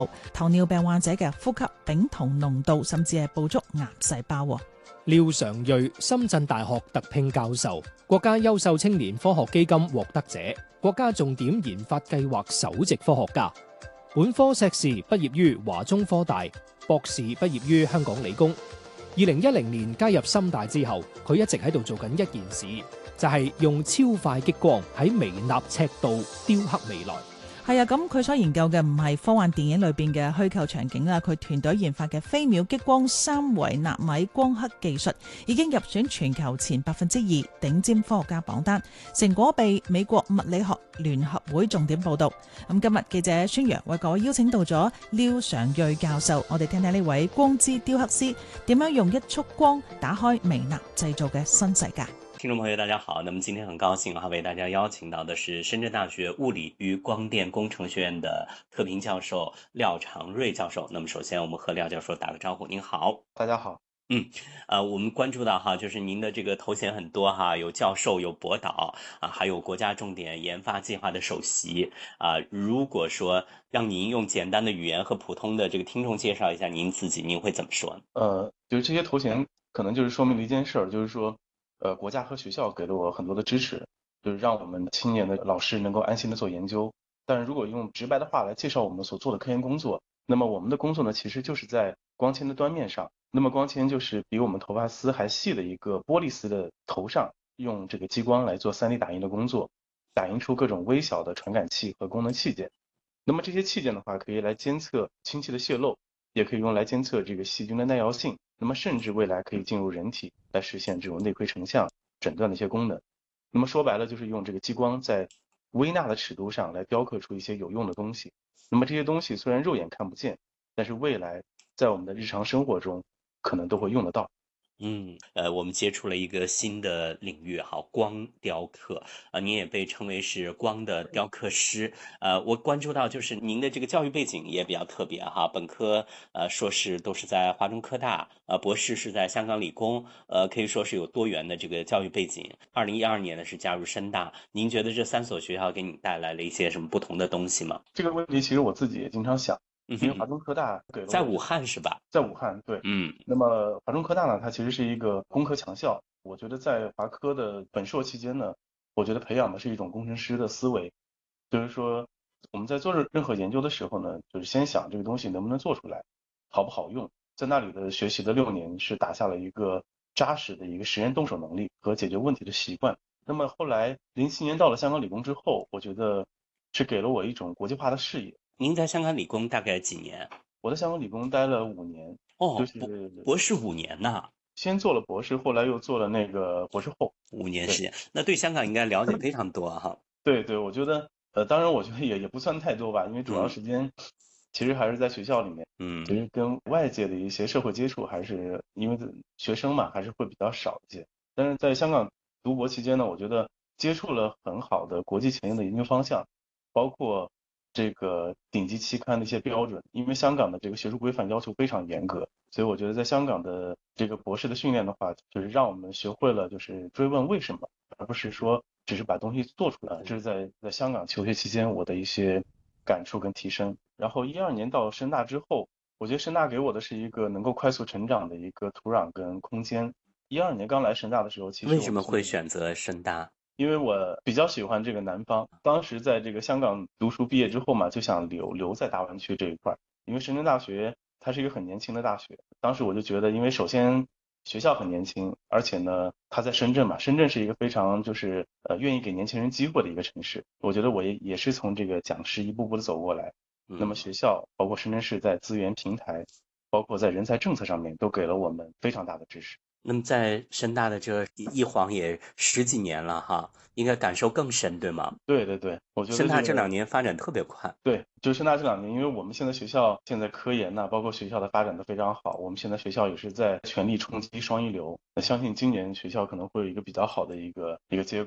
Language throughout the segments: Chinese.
糖尿病患者嘅呼吸丙酮濃度，甚至係捕捉癌細胞。 廖常睿，深圳大學特聘教授，國家優秀青年科學基金獲得者，國家重點研發計劃首席科學家。本科碩士畢業於華中科大，博士畢業於香港理工。2010年加入深大之後，佢一直喺度做緊一件事，就係用超快激光喺微納尺度雕刻未來。 係啊，咁佢所研究嘅唔係科幻電影裏邊嘅虛構場景啦，佢團隊研發嘅飛秒激光3維納米光刻技術已經入選全球前2%頂尖科學家榜單，成果被美國物理學聯合會重點報導。咁今日記者孫陽為各位邀請到咗廖常睿教授，我哋聽聽呢位光之雕刻師點樣用一束光打開微納製造嘅新世界。 听众朋友大家好，那么今天很高兴为大家邀请到的是深圳大学物理与光电工程学院的特聘教授廖常睿教授。那么首先我们和廖教授打个招呼。您好。 大家好。 我们关注到就是您的这个头衔很多有教授，有博导还有国家重点研发计划的首席如果说让您用简单的语言和普通的这个听众介绍一下您自己，您会怎么说呢？ 就是这些头衔可能就是说明了一件事儿，就是说国家和学校给了我很多的支持，就是让我们青年的老师能够安心的做研究。但是如果用直白的话来介绍我们所做的科研工作，那么我们的工作呢，其实就是在光纤的端面上。那么光纤就是比我们头发丝还细的一个玻璃丝的头上，用这个激光来做3D 打印的工作，打印出各种微小的传感器和功能器件。那么这些器件的话，可以来监测氢气的泄漏，也可以用来监测这个细菌的耐药性，那么甚至未来可以进入人体来实现这种内窥成像诊断的一些功能。那么说白了就是用这个激光在微纳的尺度上来雕刻出一些有用的东西。那么这些东西虽然肉眼看不见，但是未来在我们的日常生活中可能都会用得到。 我们接触了一个新的领域光雕刻您也被称为是光的雕刻师我关注到就是您的这个教育背景也比较特别本科硕士都是在华中科大博士是在香港理工可以说是有多元的这个教育背景。2012年呢是加入深大，您觉得这3所学校给你带来了一些什么不同的东西吗？ 这个问题其实我自己也经常想，因为华中科大给了在武汉是吧？ 在武汉，对。那么华中科大呢，它其实是一个工科强校。我觉得在华科的本硕期间呢，我觉得培养的是一种工程师的思维，就是说我们在做任何研究的时候呢，就是先想这个东西能不能做出来，好不好用。在那里的学习的6年是打下了一个扎实的一个实验动手能力和解决问题的习惯。那么后来07年到了香港理工之后，我觉得是给了我一种国际化的视野。 您在香港理工大概几年？ 我在香港理工待了5年。就是博士5年呢？ 先做了博士，后来又做了那个博士后 ，5年时间。那对香港应该了解非常多对，我觉得当然我觉得也不算太多吧，因为主要时间其实还是在学校里面。其实跟外界的一些社会接触还是因为学生嘛，还是会比较少一些。但是在香港读博期间呢，我觉得接触了很好的国际前沿的研究方向，包括这个顶级期刊的一些标准。因为香港的这个学术规范要求非常严格，所以我觉得在香港的这个博士的训练的话，就是让我们学会了就是追问为什么，而不是说只是把东西做出来。这是在香港求学期间我的一些感触跟提升。然后12年到深大之后，我觉得深大给我的是一个能够快速成长的一个土壤跟空间。12年刚来深大的时候，其实为什么会选择深大？ 因为我比较喜欢这个南方，当时在这个香港读书毕业之后嘛，就想留在大湾区这一块。因为深圳大学它是一个很年轻的大学，当时我就觉得，因为首先学校很年轻，而且呢它在深圳嘛，深圳是一个非常就是愿意给年轻人机会的一个城市。我觉得我也是从这个讲师一步步的走过来。那么学校包括深圳市在资源平台，包括在人才政策上面都给了我们非常大的支持。 那么在深大的这一晃也10几年了应该感受更深，对吗？ 对，我觉得深大这2年发展特别快。 对，就深大这2年，因为我们现在学校现在科研包括学校的发展都非常好，我们现在学校也是在全力冲击双一流。相信今年学校可能会有一个比较好的一个结果。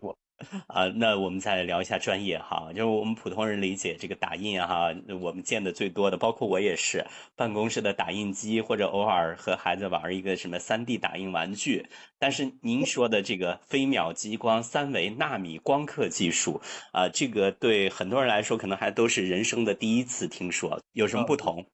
那我们再聊一下专业哈，就是我们普通人理解这个打印哈，我们见的最多的，包括我也是，办公室的打印机，或者偶尔和孩子玩一个什么3D 打印玩具。但是您说的这个飞秒激光3维纳米光刻技术这个对很多人来说可能还都是人生的第一次听说，有什么不同？